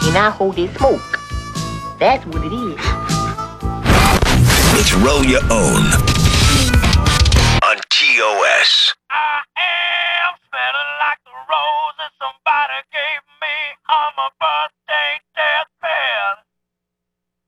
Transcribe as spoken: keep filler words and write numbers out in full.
and I hold that smoke. That's what it is. It's Roll Your Own on T O S.